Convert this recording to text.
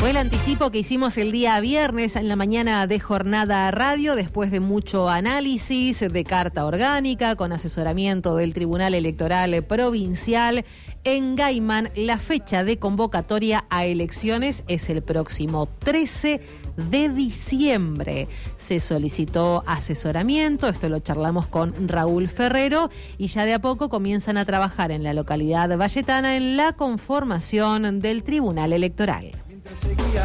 Fue el anticipo que hicimos el día viernes en la mañana de Jornada Radio, después de mucho análisis de carta orgánica, con asesoramiento del Tribunal Electoral Provincial. En Gaiman, la fecha de convocatoria a elecciones es el próximo 13 de diciembre. Se solicitó asesoramiento, esto lo charlamos con Raúl Ferrero, y ya de a poco comienzan a trabajar en la localidad valletana en la conformación del Tribunal Electoral.